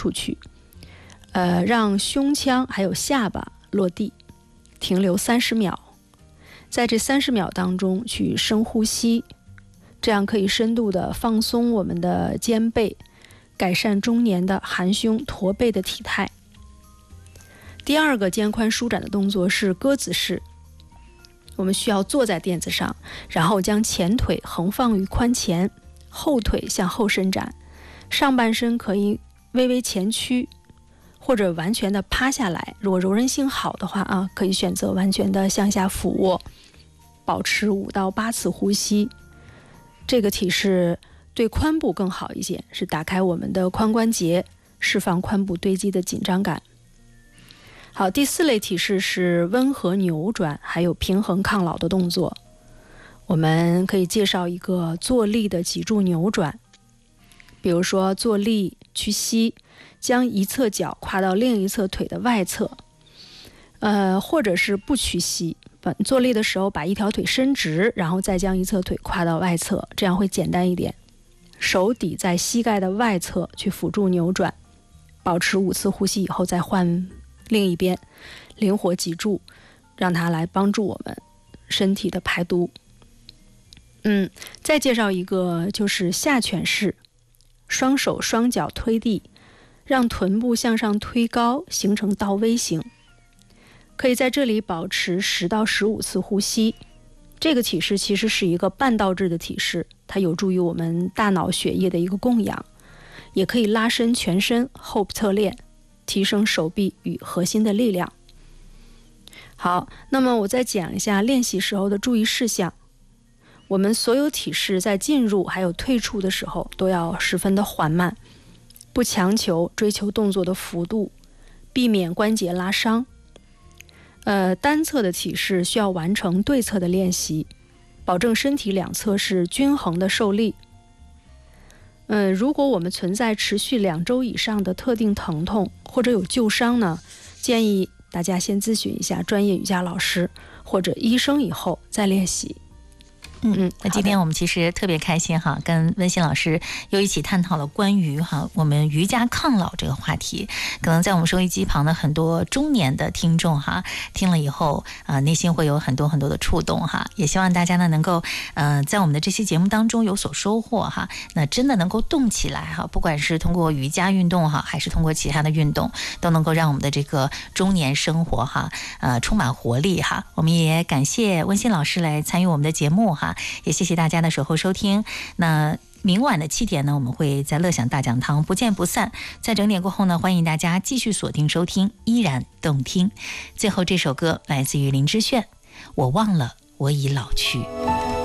出去，让胸腔还有下巴落地，停留30秒，在这30秒当中去深呼吸，这样可以深度的放松我们的肩背，改善中年的含胸驼背的体态。第二个肩宽舒展的动作是鸽子式，我们需要坐在垫子上，然后将前腿横放于髋前，后腿向后伸展，上半身可以微微前屈，或者完全的趴下来。如果柔韧性好的话可以选择完全的向下俯卧，保持5到8次呼吸。这个体式对髋部更好一些，是打开我们的髋关节，释放髋部堆积的紧张感。好，第4类体式是温和扭转还有平衡抗老的动作。我们可以介绍一个坐立的脊柱扭转，比如说坐立屈膝，将一侧脚跨到另一侧腿的外侧，或者是不屈膝，坐立的时候把一条腿伸直，然后再将一侧腿跨到外侧，这样会简单一点。手抵在膝盖的外侧去辅助扭转，保持5次呼吸以后再换另一边，灵活脊柱，让它来帮助我们身体的排毒。再介绍一个就是下犬式，双手双脚推地，让臀部向上推高，形成倒 V 型。可以在这里保持10到15次呼吸。这个体式其实是一个半倒置的体式，它有助于我们大脑血液的一个供氧，也可以拉伸全身后侧链，提升手臂与核心的力量。好，那么我再讲一下练习时候的注意事项。我们所有体式在进入还有退出的时候都要十分的缓慢，不强求追求动作的幅度，避免关节拉伤。单侧的体式需要完成对侧的练习，保证身体两侧是均衡的受力。如果我们存在持续2周以上的特定疼痛或者有旧伤呢，建议大家先咨询一下专业瑜伽老师或者医生以后再练习。 那今天我们其实特别开心哈，跟温馨老师又一起探讨了关于我们瑜伽抗老这个话题。可能在我们收音机旁的很多中年的听众听了以后内心会有很多很多的触动也希望大家呢能够在我们的这期节目当中有所收获那真的能够动起来不管是通过瑜伽运动还是通过其他的运动，都能够让我们的这个中年生活充满活力我们也感谢温馨老师来参与我们的节目也谢谢大家的守候收听。那明晚的7点呢，我们会在乐享大讲堂不见不散。在整点过后呢，欢迎大家继续锁定收听，依然动听。最后这首歌来自于林志炫，我忘了我已老去。